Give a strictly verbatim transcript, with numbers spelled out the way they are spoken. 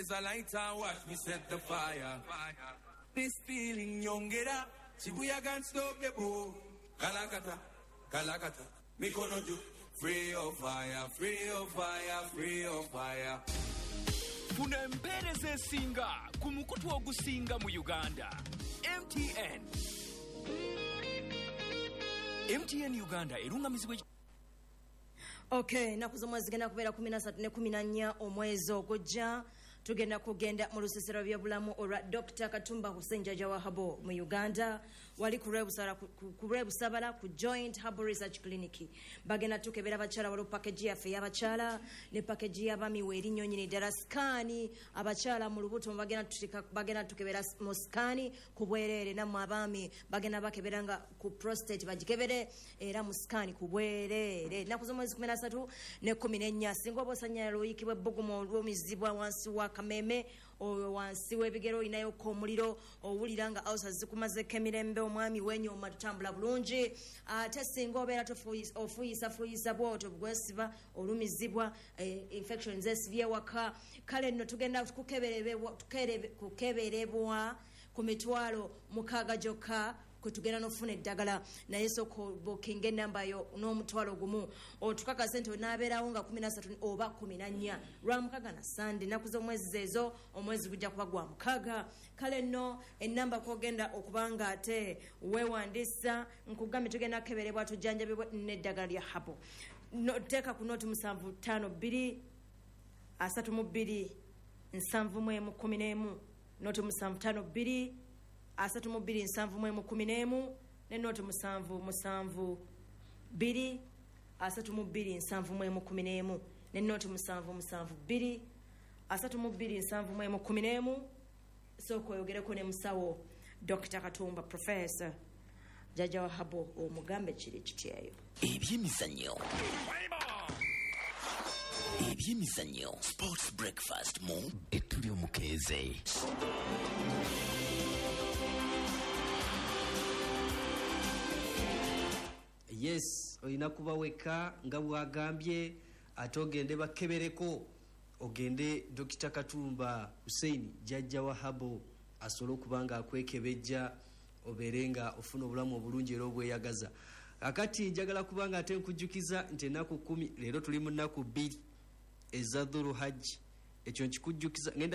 is a lighter, watch me set the fire. This feeling young get up, Shibuya can't stop the boom. Kalakata, Kalakata, me kono do. Free of fire, free of fire, free of fire. Funa empereze singa, kumukutu ogusinga mu Uganda. M T N. M T N Uganda erunga mizibwe. Okay, nakuzo mwezi genda kubera kumi na tatu ne kumi na nnya omwezi ogujja. Tugenda kugenda mu lusesero by'obulamu olwa Doctor Katumba Hussein Jajja wa Habo mu Uganda wali kurebusala kurebusabala ku Joint Habo Research Clinic bagenda tukebera abachala wali package yafe y'abachala ne package y'abami weri nyonyi ne daraskani abachala mu lubuto bagenda tutika bagenda tukebera mu skani ku bwerere na mwabami bagenda bakeberanga ku prostate bagikebere era mu skani ku bwerere nakuzo mwezi kumi na tatu ne kumi na nnya singo bosanya loyikibwe bugumo olwomizibwa wansi wa kameme o wansi webigero inayo ko muliro owuliranga ausa zikumaze kemirembe omwami wenyo matambula bulungi ate singo bera tofuyisa ofuyisa fuyisa bwoto bwesiba olumizibwa eh, infections esivye waka kale no tugenda kukeberebe tukerebe kukeberebwa ku mitwalo mukaga joka kutugenda nofuna eddagala naye soko booking number yo n'omutwalo gumu otukaka sente onabeerawo nga kumi na tatu oba kumi na nnya lwa mukaga na sande nakuzo omwezi ezo omwezi gujja kuba gwa mukaga kale nno enamba kwogenda okubanga ate weewandisa nkugambe tugenda keberebwa tujjanjabibwe n'eddagala lya Habo no, teeka ku noti musanvu ttaano bbiri asatu mu bbiri nsanvu mu emu kumi n'emu noti musanvu ttaano bbiri asatu mu bbiri nsanvu mu emu kumi n'emu ne noti musanvu musanvu bbiri asatu mu bbiri nsanvu mu emu kumi n'emu ne noti musanvu musanvu bbiri asatu mu bbiri nsanvu mu emu kumi n'emu soko yogereko ne musawo Doctor Katumba Professor Jajja wa Habo omugambe kiri kityeyo ebyemizannyo ebyemizannyo sports breakfast mu etuli omukeeze. Yes, olina kuba weka nga bwagambye ate ogende bakebereko ogende Doctor Katumba Hussein Jajja wa Habo asobola okubanga akwekebejja oberenga ofuna obulamu obulungi era obweyagaza. Akati njagala kubanga ate nkujjukiza nti ennaku kumi leero tuli mu nnaku bbiri eza Dhul Hajj ekyo nkikujjukiza.